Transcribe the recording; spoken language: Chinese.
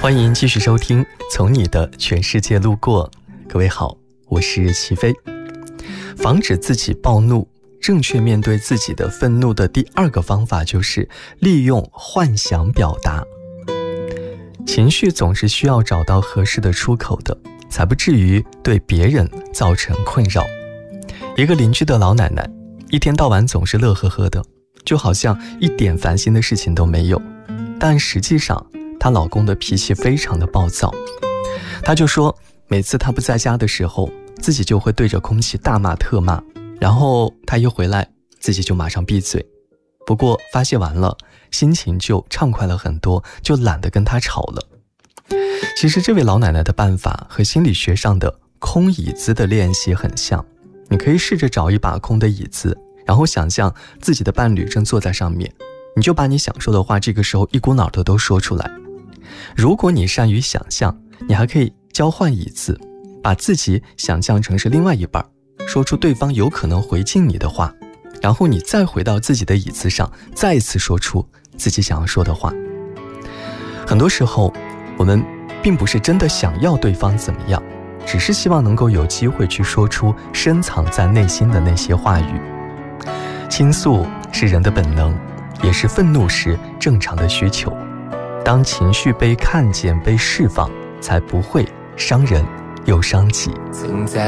欢迎继续收听从你的全世界路过。各位好，我是齐飞。防止自己暴怒，正确面对自己的愤怒的第二个方法就是利用幻想表达。情绪总是需要找到合适的出口的，才不至于对别人造成困扰。一个邻居的老奶奶一天到晚总是乐呵呵的，就好像一点烦心的事情都没有，但实际上她老公的脾气非常的暴躁。她就说每次她不在家的时候，自己就会对着空气大骂特骂，然后她一回来自己就马上闭嘴。不过发泄完了，心情就畅快了很多，就懒得跟她吵了。其实这位老奶奶的办法和心理学上的空椅子的练习很像，你可以试着找一把空的椅子，然后想象自己的伴侣正坐在上面，你就把你想说的话这个时候一股脑的都说出来。如果你善于想象，你还可以交换椅子，把自己想象成是另外一半，说出对方有可能回敬你的话，然后你再回到自己的椅子上，再一次说出自己想要说的话。很多时候我们并不是真的想要对方怎么样，只是希望能够有机会去说出深藏在内心的那些话语。倾诉是人的本能，也是愤怒时正常的需求。当情绪被看见被释放，才不会伤人又伤己。